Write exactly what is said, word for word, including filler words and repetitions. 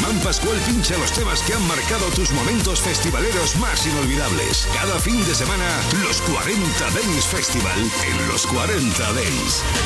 Germán Pascual pincha los temas que han marcado tus momentos festivaleros más inolvidables. Cada fin de semana, los cuarenta Dance Festival en los cuarenta Dance.